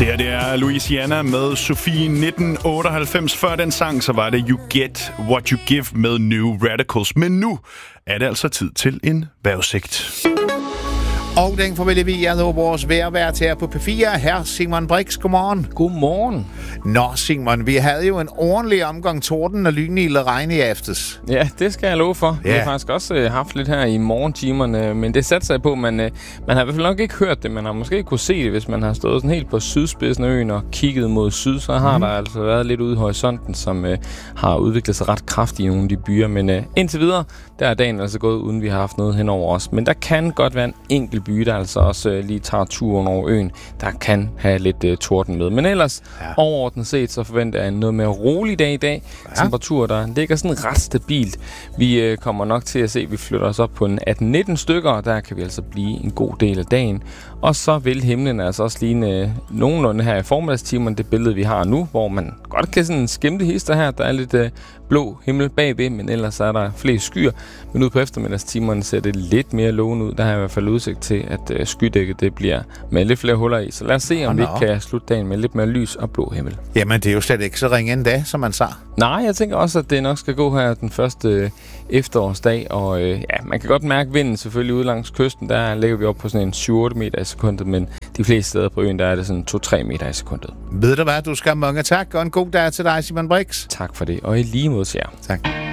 Det er Louisiana med Sofie 1998. Før den sang, så var det You Get What You Give med New Radicals. Men nu er det altså tid til en vejrudsigt. Og den formidler vi nu vores vejrvært her på P4. Her Simon Brix, godmorgen. Godmorgen. Nå Simon, vi havde jo en ordentlig omgang torden og lynil og regn i aftes. Ja, det skal jeg love for. Vi har faktisk også haft lidt her i morgentimerne, men det satte sig på, man har i hvert fald nok ikke hørt det. Man har måske kunne se det, hvis man har stået sådan helt på sydspidsen af øen og kigget mod syd, så har der altså været lidt ude i horisonten, som har udviklet sig ret kraftigt i nogle af de byer. Men indtil videre, der er dagen altså gået, uden vi har haft noget hen over os. Men der kan godt være en enkelt by, der altså også lige tager turen over øen, der kan have lidt torden med. Men ellers, overordnet set, så forventer jeg en noget mere rolig dag i dag. Temperaturer, der ligger sådan ret stabilt. Vi kommer nok til at se, at vi flytter os op på en 18-19 stykker, og der kan vi altså blive en god del af dagen. Og så vil himlen altså også ligne nogenlunde her i formiddagstimerne, det billede, vi har nu, hvor man godt kan sådan skimte hister her. Der er lidt blå himmel bagved, men ellers er der flest skyer. Men ude på eftermiddagstimerne ser det lidt mere lovende ud. Der har jeg i hvert fald udsigt til, at skydækket det bliver med lidt flere huller i. Så lad os se, om vi ikke kan slutte dagen med lidt mere lys og blå himmel. Jamen, det er jo slet ikke så ringe endda, som man sagde. Nej, jeg tænker også, at det nok skal gå her den første efterårsdag. Og man kan godt mærke vinden selvfølgelig ude langs kysten. Der ligger vi op på sådan en 7-8 meter i sekundet, men de fleste steder på øen, der er det sådan 2-3 meter i sekundet. Ved du hvad, du skal mange tak, og en god dag til dig, Simon Brix. Tak for det, og i lige mod jer. Tak.